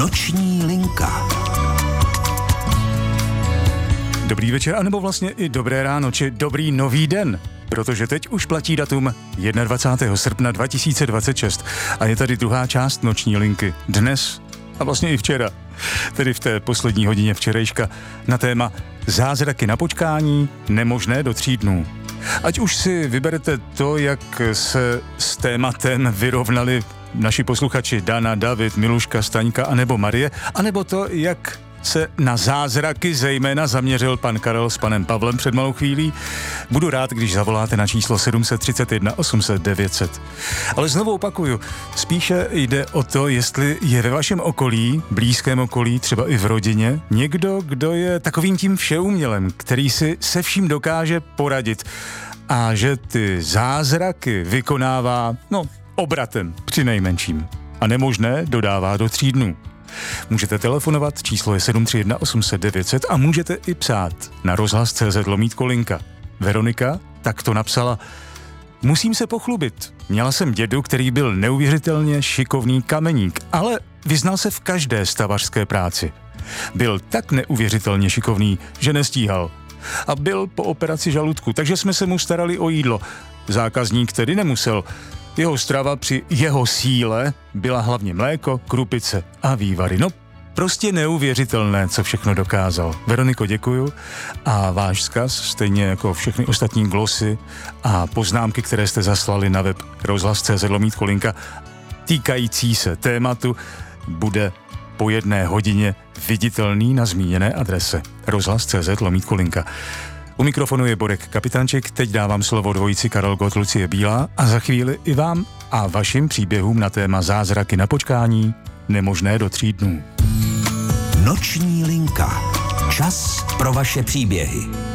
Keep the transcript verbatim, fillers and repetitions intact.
Noční linka. Dobrý večer, anebo vlastně i dobré ráno, či dobrý nový den, protože teď už platí datum dvacátého prvního srpna dva tisíce dvacet šest a je tady druhá část Noční linky. Dnes a vlastně i včera, tedy v té poslední hodině včerejška, na téma Zázraky na počkání, nemožné do tří dnů. Ať už si vyberete to, jak se s tématem vyrovnali naši posluchači Dana, David, Miluška, Staňka anebo Marie, anebo to, jak se na zázraky zejména zaměřil pan Karel s panem Pavlem před malou chvílí. Budu rád, když zavoláte na číslo sedm set třicet jedna osm set devět set. Ale znovu opakuju, spíše jde o to, jestli je ve vašem okolí, blízkém okolí, třeba i v rodině, někdo, kdo je takovým tím všeumělem, který si se vším dokáže poradit a že ty zázraky vykonává, no, obratem přinejmenším. A nemožné dodává do tří dnů. Můžete telefonovat, číslo je sedm tři jedna osm set devět set a můžete i psát na rozhlas tečka cé zet lomítko linka. Veronika tak to napsala: musím se pochlubit. Měla jsem dědu, který byl neuvěřitelně šikovný kameník, ale vyznal se v každé stavařské práci. Byl tak neuvěřitelně šikovný, že nestíhal. A byl po operaci žaludku, takže jsme se mu starali o jídlo. Zákazník tedy nemusel. Jeho strava při jeho síle byla hlavně mléko, krupice a vývary. No, prostě neuvěřitelné, co všechno dokázal. Veroniko, děkuju a váš vzkaz, stejně jako všechny ostatní glosy a poznámky, které jste zaslali na web rozhlas tečka cé zet lomítko linka, týkající se tématu, bude po jedné hodině viditelný na zmíněné adrese rozhlas tečka cé zet lomítko linka. U mikrofonu je Borek Kapitánček, teď dávám slovo dvojici Karel Gott, Lucie Bílá a za chvíli i vám a vašim příběhům na téma Zázraky na počkání, nemožné do tří dnů. Noční linka. Čas pro vaše příběhy.